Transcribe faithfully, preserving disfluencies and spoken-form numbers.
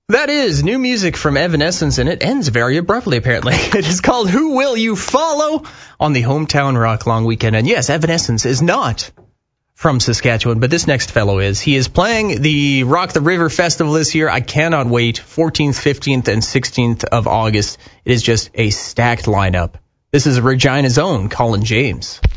That is new music from Evanescence, and it ends very abruptly, apparently. It is called Who Will You Follow on the Hometown Rock Long Weekend. And yes, Evanescence is not from Saskatchewan, but this next fellow is. He is playing the Rock the River Festival this year. I cannot wait. fourteenth, fifteenth, and sixteenth of August. It is just a stacked lineup. This is Regina's own Colin James.